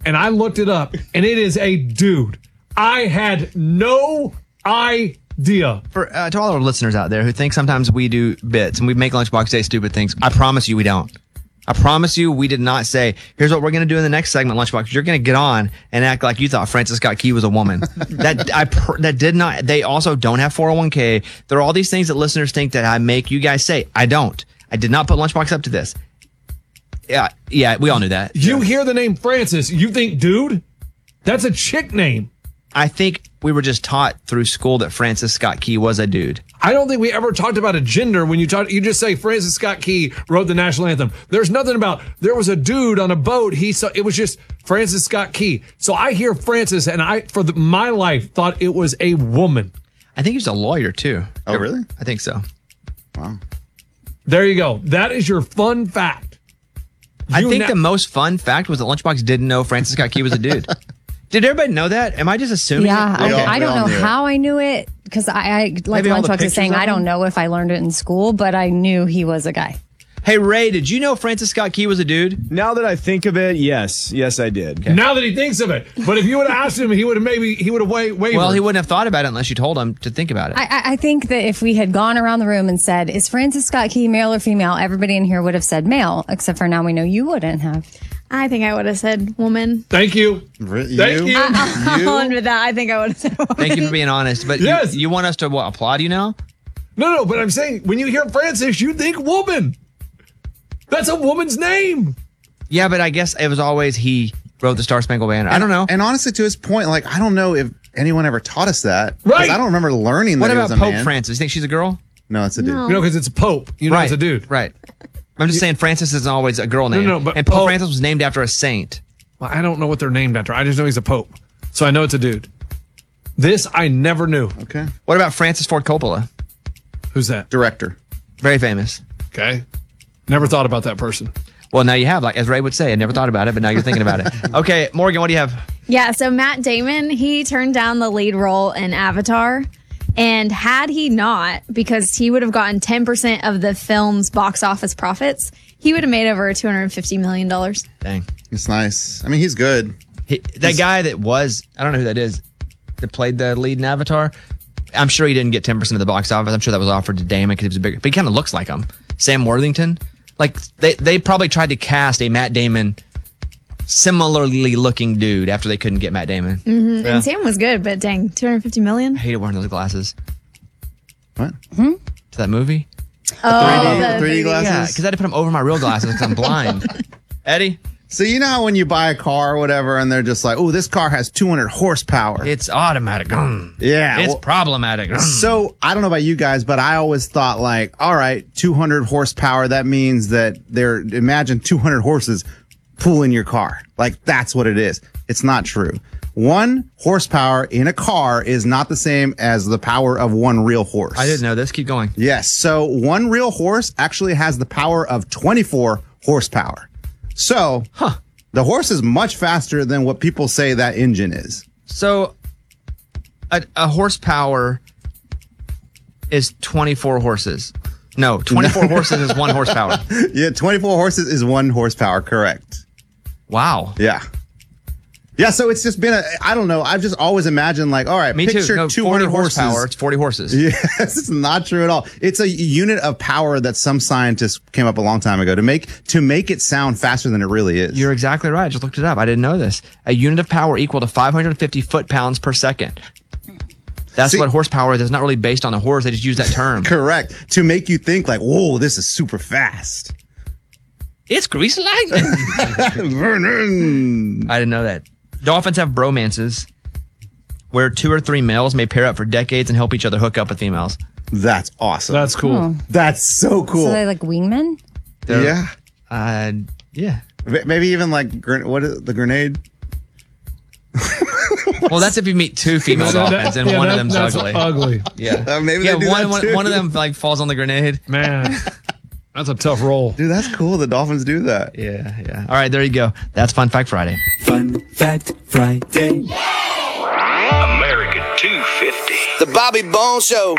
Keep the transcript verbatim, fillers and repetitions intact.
and I looked it up, and it is a dude. I had no idea. For uh, to all our listeners out there who think sometimes we do bits and we make Lunchbox say stupid things, I promise you we don't. I promise you we did not say, here's what we're going to do in the next segment, Lunchbox. You're going to get on and act like you thought Francis Scott Key was a woman. that I pr- that did not. They also don't have four oh one k. There are all these things that listeners think that I make you guys say. I don't. I did not put Lunchbox up to this. Yeah, yeah, we all knew that. You yeah. hear the name Francis, you think dude? That's a chick name. I think we were just taught through school that Francis Scott Key was a dude. I don't think we ever talked about a gender when you talk. You just say Francis Scott Key wrote the national anthem. There's nothing about there was a dude on a boat. He saw it was just Francis Scott Key. So I hear Francis, and I for the, my life thought it was a woman. I think he's a lawyer too. Oh, really? I think so. Wow. There you go. That is your fun fact. I You think na- the most fun fact was that Lunchbox didn't know Francis Scott Key was a dude. Did everybody know that? Am I just assuming? Yeah, it? I, all- I we don't all know knew it. how I knew it because I, I like Maybe all the Lunchbox pictures is saying of I don't him? know if I learned it in school, but I knew he was a guy. Hey, Ray, did you know Francis Scott Key was a dude? Now that I think of it, yes. Yes, I did. Now that he thinks of it, but if you would have asked him, he would have maybe he would have wa- wavered. Well, he wouldn't have thought about it unless you told him to think about it. I, I, I think that if we had gone around the room and said, is Francis Scott Key male or female? Everybody in here would have said male, except for now we know you wouldn't have. I think I would have said woman. Thank you. Re- Thank you. I'll admit that. I think I would have said woman. Thank you for being honest. But Yes. you, you want us to what, applaud you now? No, no, but I'm saying when you hear Francis, you think woman. That's a woman's name. Yeah, but I guess it was always he wrote the Star Spangled Banner. I don't know. And honestly, to his point, like, I don't know if anyone ever taught us that. 'Cause Right. I don't remember learning that What he about was a Pope man. Francis? You think she's a girl? No, it's a dude. No. You know, because it's a pope. You know, right. it's a dude. Right. I'm just saying Francis isn't always a girl name. no, but and Pope, Pope- Francis was named after a saint. Well, I don't know what they're named after. I just know he's a pope. So I know it's a dude. This I never knew. Okay. What about Francis Ford Coppola? Who's that? Director. Very famous. Okay. Never thought about that person. Well, now you have, like as Ray would say, I never thought about it, but now you're thinking about it. Okay, Morgan, what do you have? Yeah, so Matt Damon, he turned down the lead role in Avatar. And had he not, because he would have gotten ten percent of the film's box office profits, he would have made over two hundred fifty million dollars. Dang. It's nice. I mean, he's good. He, that guy that was, I don't know who that is, that played the lead in Avatar. I'm sure he didn't get ten percent of the box office. I'm sure that was offered to Damon because he was a big, but he kind of looks like him. Sam Worthington. Like, they, they probably tried to cast a Matt Damon similarly looking dude after they couldn't get Matt Damon. Mm-hmm. Yeah. And Sam was good, but dang, two hundred fifty million? I hated wearing those glasses. What? Hmm? To that movie? Oh, the three D glasses? Yeah, because I had to put them over my real glasses because I'm blind. Eddie? So you know how when you buy a car or whatever, and they're just like, "Oh, this car has two hundred horsepower." It's automatic. Mm. Yeah, It's well- problematic. Mm. So I don't know about you guys, but I always thought like, all right, two hundred horsepower. That means that they're imagine two hundred horses pulling your car. Like that's what it is. It's not true. One horsepower in a car is not the same as the power of one real horse. I didn't know this. Keep going. Yes. So one real horse actually has the power of twenty-four horsepower. So Huh. the horse is much faster than what people say that engine is. So a, a horsepower is twenty-four horses. No, twenty-four horses is one horsepower. Yeah, twenty-four horses is one horsepower. Correct. Wow. Yeah. Yeah, so it's just been a, I don't know, I've just always imagined like, all right, Me picture too. No, two forty hundred horsepower. horses. It's forty horses. Yes, it's not true at all. It's a unit of power that some scientists came up a long time ago to make to make it sound faster than it really is. You're exactly right. I just looked it up. I didn't know this. A unit of power equal to five hundred fifty foot-pounds per second. That's See- what horsepower is. It's not really based on the horse. They just use that term. Correct. To make you think like, whoa, this is super fast. It's grease lightning. Vernon. I didn't know that. Dolphins have bromances where two or three males may pair up for decades and help each other hook up with females. That's awesome. That's cool. Oh. That's so cool. So they like wingmen? They're- yeah. Uh, yeah. M- Maybe even like, gren- what is it, the grenade? Well, that's if you meet two female That- dolphins and yeah, one that- of them's that's ugly. ugly. Yeah. Uh, maybe yeah, they do one, that one, too. one of them like falls on the grenade. Man, that's a tough roll. Dude, that's cool. The dolphins do that. Yeah, yeah. All right, there you go. That's Fun Fact Friday. Fun Fact Friday. American two fifty. The Bobby Bone Show.